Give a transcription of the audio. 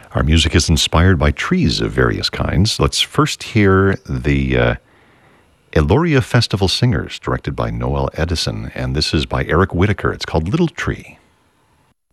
Our music is inspired by trees of various kinds. Let's first hear the Eloria Festival Singers, directed by Noel Edison, and this is by Eric Whitaker. It's called Little Tree.